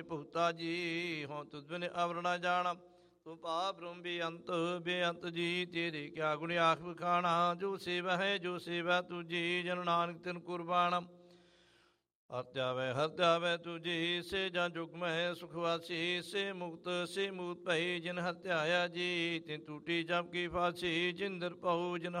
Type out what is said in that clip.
ਭੁਗਤਾ ਜੀ ਹੋਂ ਤੁਧ ਬਿਨ ਅਵਰ ਨਾ ਜਾਣਾ। ਤੂੰ ਭਾਵ ਬ੍ਰਹਮ ਬੇਅੰਤ ਬੇਅੰਤ ਜੀ, ਤੇਰੇ ਕਿਆ ਗੁਣ ਆਖ ਬਖਾਣਾ। ਜੋ ਸੇਵਾ ਹੈ ਜੋ ਸੇਵਾ ਤੁਜੀ, ਜਨ ਨਾਨਕ ਤਿਨ ਕੁਰਬਾਨ। ਹਰ ਧਿਆਵੈ ਤੁਜੀ, ਸੇ ਜਾਂ ਜੁਗ ਮਹਿ ਸੁਖ ਵਾਸੀ। ਸੇ ਮੁਕਤ ਭਈ, ਜਿਨ ਹਰ ਧਿਆਇਆ ਜੀ। ਤਿਨ ਟੂਟੀ ਜਪ ਕੀ ਫਾਸੀ, ਜਿਨ ਦਰ ਪਉ ਜਿਨ